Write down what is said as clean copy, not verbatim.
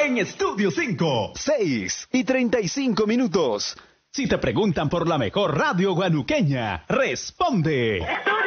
En Estudio 5, 6:35. Si te preguntan por la mejor radio guanuqueña, responde.